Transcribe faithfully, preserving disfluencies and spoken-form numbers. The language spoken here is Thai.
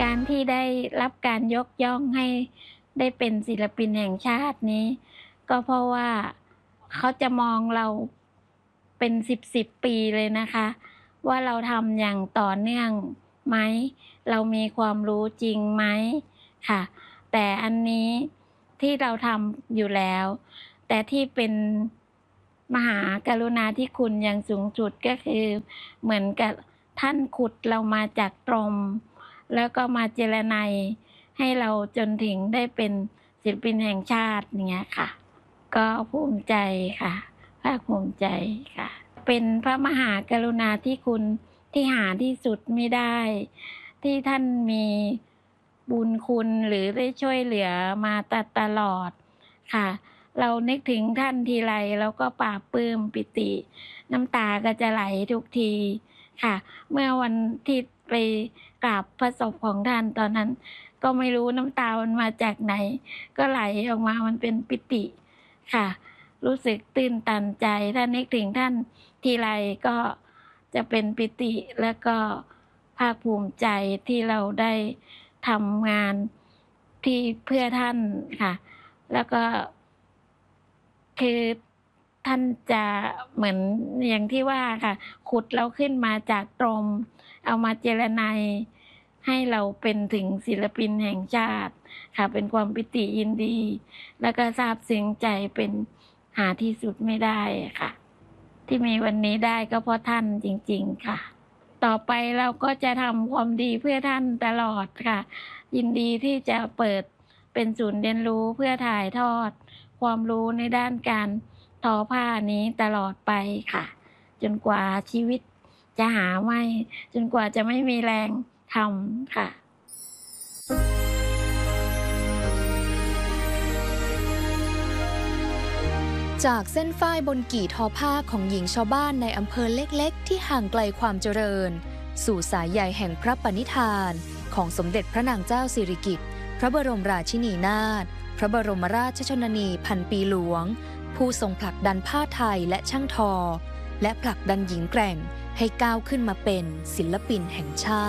การที่ได้รับการยกย่องให้ได้เป็นศิลปินแห่งชาตินี้ ก็เพราะว่าเขาจะมองเราเป็นสิบสิบปีเลยนะคะ ว่าเราทำอย่างต่อเนื่องไหม เรามีความรู้จริงไหมค่ะ แต่อันนี้ที่เราทำอยู่แล้ว แต่ที่เป็นมหากรุณาธิคุณอย่างสูงสุดก็คือเหมือนกับท่านขุดเรามาจากตม แล้วก็มาเจรไนยให้เราจนถึงได้เป็นศิลปินแห่งชาติอย่างเงี้ยค่ะ ก็ภูมิใจค่ะ ภาคภูมิใจค่ะ เป็นพระมหากรุณาธิคุณที่หาที่สุดไม่ได้ ที่ท่านมีบุญคุณหรือได้ช่วยเหลือมาตตลอดค่ะ เรานึกถึงท่านทีไรเราก็ปลาบปลื้มปิติ น้ำตาก็จะไหลทุกทีค่ะ เมื่อวันที่ไปกราบพระศพของท่านตอนนั้น ก็ไม่รู้น้ำตามันมาจากไหน ก็ไหลออกมามันเป็นปิติค่ะ รู้สึกตื้นตันใจ ถ้านึกถึงท่านทีไรก็จะเป็นปิติ แล้วก็ภาคภูมิใจที่เราได้ทำงานที่เพื่อท่านค่ะ แล้วก็ คือท่านจะเหมือนอย่างที่ว่าค่ะ ขุดเราขึ้นมาจากตม เอามาเจรไนยให้เราเป็นถึงศิลปินแห่งชาติค่ะ เป็นความปิติยินดี แล้วก็ซาบซึ้งใจเป็นหาที่สุดไม่ได้ค่ะ ที่มีวันนี้ได้ก็เพราะท่านจริงๆค่ะ ต่อไปเราก็จะทำความดีเพื่อท่านตลอดค่ะ ยินดีที่จะเปิดเป็นศูนย์เรียนรู้เพื่อถ่ายทอดความรู้ในด้านการทอผ้านี้ตลอดไปค่ะ จนกว่าชีวิตจะหาไม่ จนกว่าจะไม่มีแรงทำค่ะจากเส้นฝ้ายบนกี่ทอผ้าของหญิงชาวบ้านในอำเภอเล็กๆที่ห่างไกลความเจริญสู่สายใยแห่งพระปณิธานของสมเด็จพระนางเจ้าสิริกิติ์พระบรมราชินีนาถพระบรมราชชนนีพันปีหลวงผู้ทรงผลักดันผ้าไทยและช่างทอและผลักดันหญิงแกร่งให้ก้าวขึ้นมาเป็นศิลปินแห่งชาติ